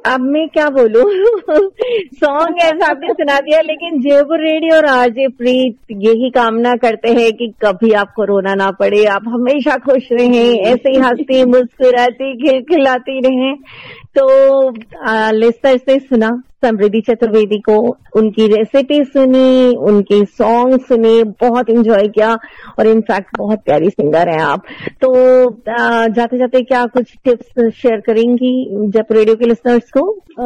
अब मैं क्या बोलूं। सॉन्ग ऐसा आपने सुना दिया, लेकिन जयपुर रेडियो और आरजे प्रीत यही कामना करते हैं कि कभी आप कोरोना ना पड़े, आप हमेशा खुश रहें, ऐसे ही हंसती मुस्कुराती खिलखिलाती रहें। तो लिस्टर्स ने सुना समृद्धि चतुर्वेदी को, उनकी रेसिपी सुनी, उनके सॉन्ग सुने, बहुत एंजॉय किया, और इनफैक्ट बहुत प्यारी सिंगर हैं आप। तो जाते जाते क्या कुछ टिप्स शेयर करेंगी जयपुर रेडियो के लिस्टर्स को?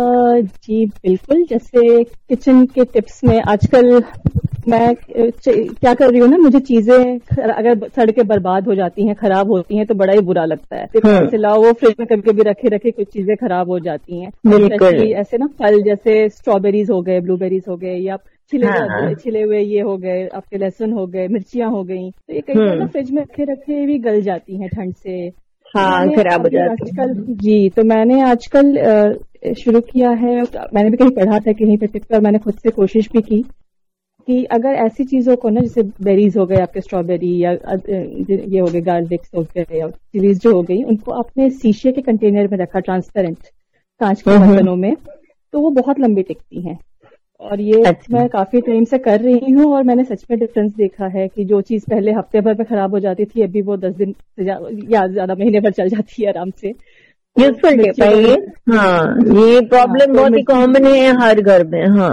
जी बिल्कुल। जैसे किचन के टिप्स में आजकल मैं क्या कर रही हूँ ना, मुझे चीजें अगर सड़ के बर्बाद हो जाती हैं, खराब होती हैं, तो बड़ा ही बुरा लगता है। लाओ वो फ्रिज में कभी कभी रखे रखे कुछ चीजें खराब हो जाती हैं। ऐसे ना फल जैसे स्ट्रॉबेरीज हो गए, ब्लूबेरीज हो गए, या छिले हुए ये हो गए, आपके लहसुन हो गए, मिर्चियां हो गई, तो ये कई बार ना फ्रिज में रखे रखे भी गल जाती हैं ठंड से। हाँ, खराब हो जाती है आजकल। जी, तो मैंने आजकल शुरू किया है, मैंने भी कहीं पढ़ा था कहीं पे टिप पर, मैंने खुद से कोशिश भी की कि अगर ऐसी चीजों को ना, जैसे बेरीज हो गए आपके, स्ट्रॉबेरी या ये हो गए, गार्लिक्स हो गए या चिलीज जो हो गई, उनको आपने शीशे के कंटेनर में रखा, ट्रांसपेरेंट कांच के बर्तनों में, तो वो बहुत लंबी टिकती हैं। और ये मैं काफी टाइम से कर रही हूँ, और मैंने सच में डिफरेंस देखा है कि जो चीज पहले हफ्ते भर में खराब हो जाती थी, अभी वो 10 दिन या ज्यादा महीने भर चल जाती है आराम से। यूजफुल टिप है ये। हाँ, ये प्रॉब्लम बहुत ही कॉमन है हर घर में। हाँ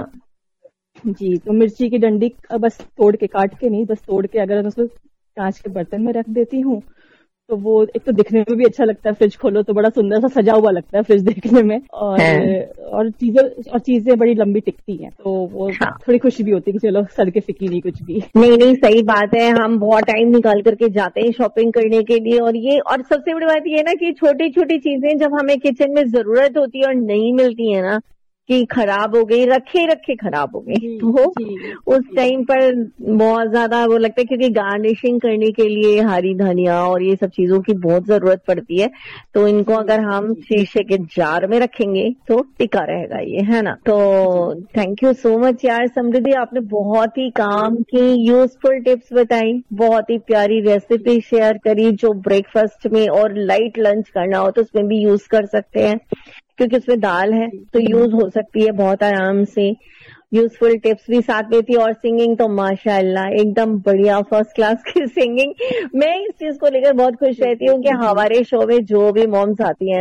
जी, तो मिर्ची की डंडी बस तोड़ के, काट के नहीं, बस तोड़ के अगर मैं उसको कांच के बर्तन में रख देती हूँ, तो वो एक तो दिखने में भी अच्छा लगता है, फ्रिज खोलो तो बड़ा सुंदर सा सजा हुआ लगता है फ्रिज देखने में, और चीजें बड़ी लंबी टिकती हैं, तो वो थोड़ी खुशी भी होती है कि चलो सड़ के फिकी नहीं कुछ भी। नहीं, सही बात है। हम बहुत टाइम निकाल करके जाते हैं शॉपिंग करने के लिए, और सबसे बड़ी बात ये है ना कि छोटी छोटी चीजें जब हमें किचन में जरूरत होती है और नहीं मिलती है ना, कि खराब हो गई, रखे खराब हो गई, तो उस टाइम पर बहुत ज्यादा वो लगता है, क्योंकि गार्निशिंग करने के लिए हरी धनिया और ये सब चीजों की बहुत जरूरत पड़ती है। तो इनको अगर हम शीशे के जार में रखेंगे तो टिका रहेगा ये, है ना। तो थैंक यू सो मच यार समृद्धि, आपने बहुत ही काम की यूजफुल टिप्स बताई, बहुत ही प्यारी रेसिपी शेयर करी, जो ब्रेकफास्ट में और लाइट लंच करना हो तो उसमें भी यूज कर सकते हैं, क्योंकि उसमें दाल है तो यूज हो सकती है बहुत आराम से। यूजफुल टिप्स भी साथ में थी, और सिंगिंग तो माशाल्लाह एकदम बढ़िया, फर्स्ट क्लास की सिंगिंग। मैं इस चीज को लेकर बहुत खुश रहती हूँ कि हमारे शो में जो भी मॉम्स आती हैं